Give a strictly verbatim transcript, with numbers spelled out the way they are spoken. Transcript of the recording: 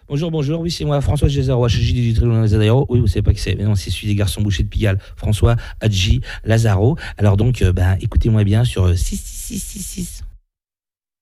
Bonjour, bonjour, oui, c'est moi, François Gézaro, H J du Tribunal Lazaro. Oui, vous savez pas qui c'est, mais non, c'est celui des garçons bouchés de Pigalle, François Hadji Lazaro. Alors donc, euh, ben, écoutez-moi bien sur euh, six six six six six.